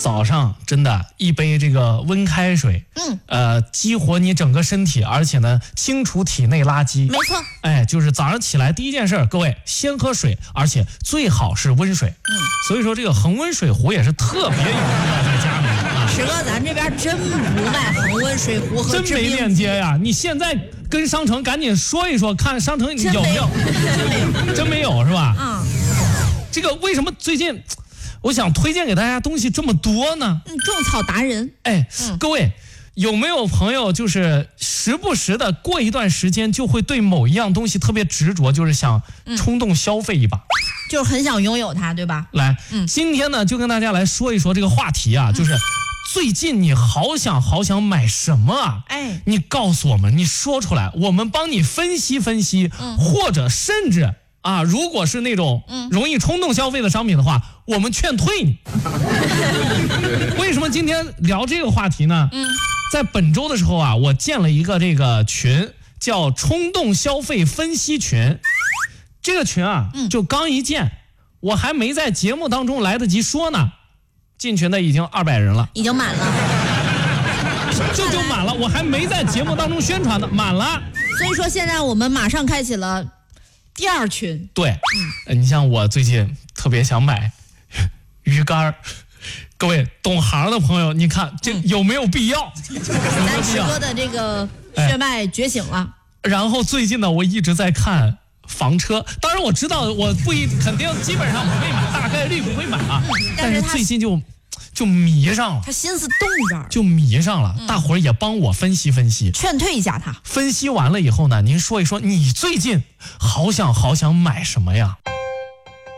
早上真的一杯这个温开水，激活你整个身体，而且呢清除体内垃圾。 没错。 哎，就是早上起来第一件事，各位先喝水，而且最好是温水。所以说这个恒温水壶也是特别有必要在家里啊。 石哥，咱这边真不卖恒温水壶和真没链接呀！你现在跟商城赶紧说一说，看商城有没有？真没有是吧？这个为什么最近我想推荐给大家东西这么多呢？ 种草达人。 各位有没有朋友就是时不时的过一段时间就会对某一样东西特别执着，就是想冲动消费一把， 就是很想拥有它，对吧？ 来，今天呢就跟大家来说一说这个话题啊，就是最近你好想买什么啊？你告诉我们，你说出来，我们帮你分析分析，或者甚至啊，如果是那种容易冲动消费的商品的话，我们劝退你。为什么今天聊这个话题呢？在本周的时候啊，我建了一个这个群，叫冲动消费分析群。这个群啊，就刚一建，我还没在节目当中来得及说呢，进群的已经200人了， 已经满了， 就满了，我还没在节目当中宣传呢，满了。 所以说现在我们马上开启了第2群。 对，你像我最近特别想买鱼竿，各位懂行的朋友，你看这有没有必要？ 咱石哥的这个血脉觉醒了。 然后最近呢，我一直在看房车，当然我知道我肯定基本上不会买，大概率不会买啊，但是最近就迷上了， 他心思动这儿， 就迷上了。大伙儿也帮我分析分析， 劝退一下他。 分析完了以后呢，您说一说你最近好想买什么呀？